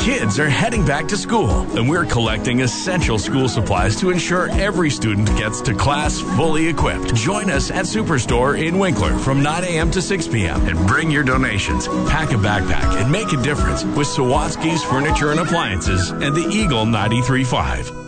Kids are heading back to school, and we're collecting essential school supplies to ensure every student gets to class fully equipped. Join us at Superstore in Winkler from 9 a.m. to 6 p.m. and bring your donations. Pack a backpack and make a difference with Sawatsky's Furniture and Appliances and the Eagle 93.5.